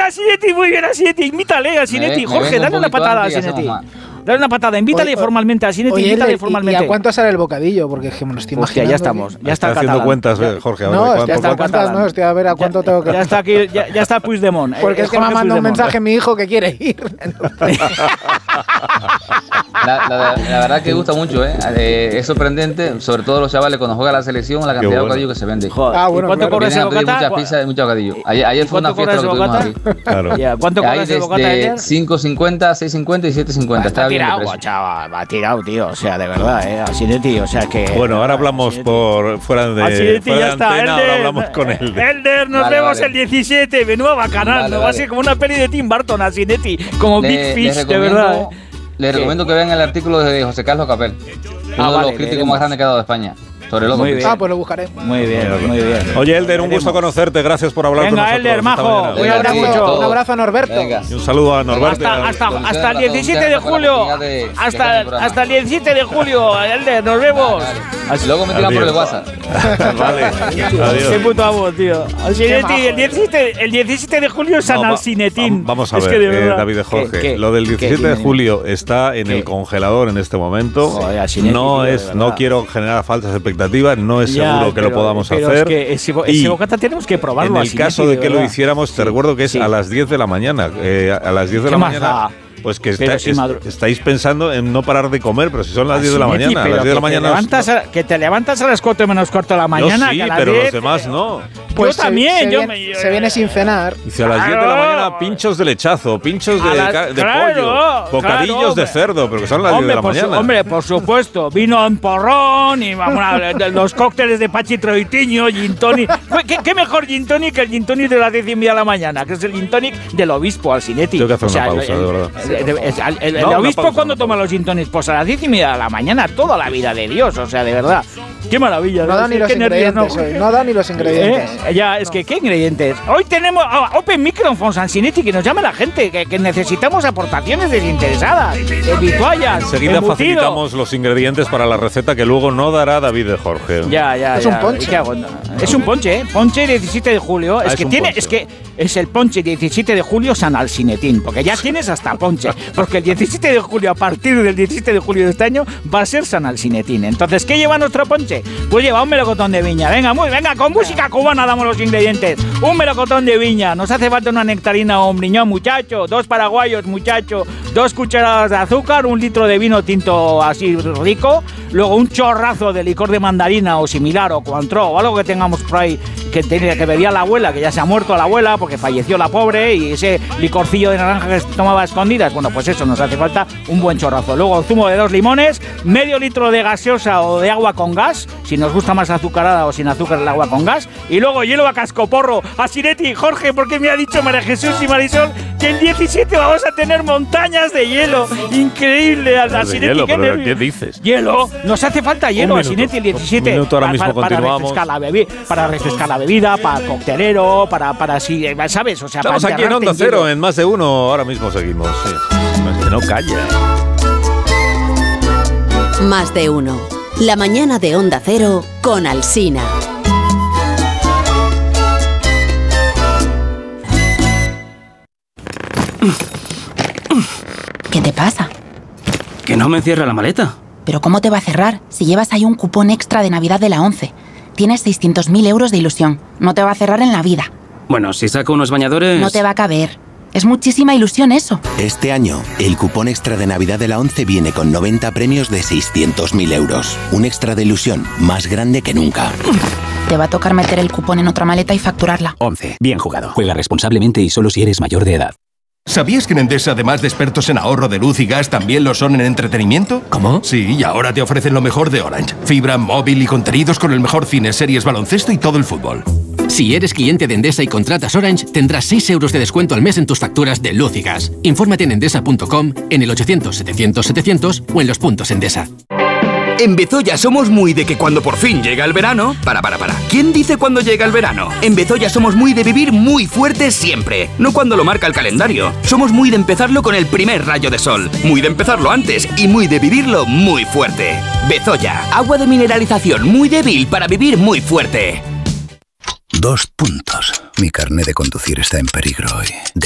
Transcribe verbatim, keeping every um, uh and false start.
Asinetti, muy bien, Asinetti. Invítale, Asinetti. Me, Jorge, me dale un una patada a Asinetti. Dale una patada, invítale oye, formalmente a Asinetti, invítale y, formalmente. ¿Y a cuánto sale el bocadillo? Porque es que me lo estoy Hostia, imaginando. ya estamos, ya está haciendo cuentas, eh, Jorge. A ver, no, ¿cuánto, ya está cuentas, no, estoy a ver a cuánto ya, tengo que... Ya está aquí, ya, ya está Puigdemont. Porque eh, es que me ha mandado un mensaje mi hijo que quiere ir. La, la, la verdad que gusta mucho, ¿eh? Eh, es sorprendente, sobre todo los chavales cuando juega la selección, la cantidad bueno. de bocadillo que se vende. Joder, ah, bueno, ¿cuánto cobra ese bocata? Muchas pizzas y muchos bocadillos. Ayer, ayer fue una fiesta lo que tuvimos aquí. Claro. Yeah, ¿cuánto cobra ese bocata ayer? cinco cincuenta, seis cincuenta y siete cincuenta. Está tirado, chaval, va tirado, tío. O sea, de verdad, ¿eh? Asinetti, o sea que... Bueno, ahora hablamos Asinetti. por fuera de, Asinetti, fuera ya de está. antena, Elder, ahora hablamos con Elder. Elder, nos vale, vemos vale. el diecisiete, menuda bacanal, vale, ¿no? Vale. Va a ser como una peli de Tim Burton, Asinetti, como le, Big Fish, de verdad. ¿eh? Les recomiendo que vean el artículo de José Carlos Capel, uno ah, de vale, los críticos más grandes que ha dado de España. Sobre Loco. Ah, pues lo buscaré. Muy bien, muy bien. Oye, Elder, un gusto conocerte. Gracias por hablar Venga, con nosotros. Elder, majo. Un abrazo, un abrazo a Norberto. Venga. Y un saludo a Norberto. Hasta, hasta, hasta el diecisiete de julio. Hasta, hasta el diecisiete de julio, Elder, nos vemos. Así. Luego me tiran por el WhatsApp. Vale. Adiós. Qué puto amo, tío. Asinetti, el diecisiete, el diecisiete de julio es San no, Alcinetín. Vamos a ver, es que eh, David de Jorge. ¿Qué, qué, Lo del diecisiete de julio está en ¿qué? el congelador en este momento. Joder, Asinetti, no tío, es, no quiero generar falsas expectativas, no es seguro ya, que pero, lo podamos pero hacer. Es que ese, ese bocata tenemos que probarlo. En el caso de que verdad. lo hiciéramos, te sí, recuerdo que es sí. a las diez de la mañana. Eh, a las diez de la mañana. Da? Pues que está, si es, estáis pensando en no parar de comer, pero si son las diez de la mañana. A las diez de la mañana. Levantas a, que te levantas a las cuatro menos cuarto de la mañana. Yo sí, que a las pero diez, los demás no. Pues yo también. Se, yo viene, me, yo, se viene sin cenar. Dice a las diez de la mañana pinchos de lechazo, pinchos de, la, de claro, pollo, bocadillos claro, de cerdo, pero que son las hombre, diez de la mañana. Su, hombre, por supuesto. Vino en porrón y vamos a, los cócteles de Pachi Troitiño, gin tonic. ¿Qué, ¿Qué mejor gin tonic que el gin tonic de las diez y media de la mañana? Que es el gin tonic del obispo Alcinetti. Tengo que hacer o sea, una pausa, el, de verdad. El, el, el, el, el no, obispo pausa, cuando toma los gin tonics, pues a las diez y media de la mañana, toda la vida de Dios, o sea, de verdad. Qué maravilla. No da ni los ingredientes hoy, no da ni los ingredientes. Eh, ya, es que, ¿qué ingredientes? Hoy tenemos oh, Open Microphones Alcinetti, que nos llama la gente, que, que necesitamos aportaciones desinteresadas, de vituallas. Enseguida facilitamos los ingredientes para la receta que luego no dará David de Jorge. Ya, ya, Es ya. un ponche. ¿Qué hago? Es un ponche, ¿eh? Ponche diecisiete de julio. Ah, es, es que un tiene, ponche. es que es el ponche diecisiete de julio San Alcinetín, porque ya tienes hasta ponche. Porque el diecisiete de julio, a partir del diecisiete de julio de este año, va a ser San Alcinetín. Entonces, ¿qué lleva nuestro ponche? Pues lleva un melocotón de viña. Venga, muy, venga, con música cubana damos los ingredientes. Un melocotón de viña. Nos hace falta una nectarina o un briñón, muchacho. Dos paraguayos, muchacho. Dos cucharadas de azúcar. Un litro de vino tinto así rico. Luego un chorrazo de licor de mandarina o similar o Cointreau o algo que tengamos por ahí que, tenía, que bebía la abuela, que ya se ha muerto la abuela porque falleció la pobre, y ese licorcillo de naranja que tomaba a escondidas. Bueno, pues eso, nos hace falta un buen chorrazo. Luego zumo de dos limones, medio litro de gaseosa o de agua con gas, si nos gusta más azucarada o sin azúcar el agua con gas. Y luego hielo a cascoporro. Asinetti, Jorge, porque me ha dicho María Jesús y Marisol que el diecisiete vamos a tener montañas de hielo. Increíble, Asinetti. Hielo, ¿qué, pero ¿qué dices? Hielo. Nos hace falta hielo, Asinetti, el diecisiete. Un minuto ahora mismo para, para continuamos. Refrescar la bebi- para refrescar la bebida, para coctelero, para, para sí, ¿sabes? O sea, estamos para aquí en Onda Cero, hielo. En Más de Uno, ahora mismo seguimos. Sí. Es que no calla. Más de Uno. La mañana de Onda Cero con Alsina. ¿Qué te pasa? Que no me cierra la maleta. ¿Pero cómo te va a cerrar si llevas ahí un cupón extra de Navidad de la ONCE? Tienes seiscientos mil euros de ilusión. No te va a cerrar en la vida. Bueno, si saco unos bañadores... No te va a caber. Es muchísima ilusión eso. Este año, el cupón extra de Navidad de la ONCE viene con noventa premios de seiscientos mil euros. Un extra de ilusión más grande que nunca. Te va a tocar meter el cupón en otra maleta y facturarla. ONCE. Bien jugado. Juega responsablemente y solo si eres mayor de edad. ¿Sabías que en Endesa, además de expertos en ahorro de luz y gas, también lo son en entretenimiento? ¿Cómo? Sí, y ahora te ofrecen lo mejor de Orange. Fibra, móvil y contenidos con el mejor cine, series, baloncesto y todo el fútbol. Si eres cliente de Endesa y contratas Orange, tendrás seis euros de descuento al mes en tus facturas de luz y gas. Infórmate en endesa punto com, en el ochocientos setecientos setecientos o en los puntos Endesa. En Bezoya somos muy de que cuando por fin llega el verano... Para, para, para. ¿Quién dice cuando llega el verano? En Bezoya somos muy de vivir muy fuerte siempre. No cuando lo marca el calendario. Somos muy de empezarlo con el primer rayo de sol. Muy de empezarlo antes y muy de vivirlo muy fuerte. Bezoya. Agua de mineralización muy débil para vivir muy fuerte. Dos puntos. Mi carnet de conducir está en peligro hoy.